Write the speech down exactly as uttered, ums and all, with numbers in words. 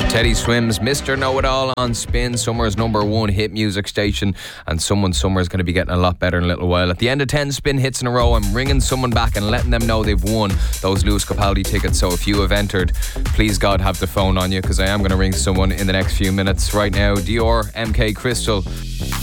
Teddy Swims, Mister Know-It-All on Spin, Summer's number one hit music station, and someone Summer is going to be getting a lot better in a little while. At the end of ten Spin hits in a row, I'm ringing someone back and letting them know they've won those Lewis Capaldi tickets. So if you have entered, please God have the phone on you, because I am going to ring someone in the next few minutes. Right now, Dior, M K Crystal,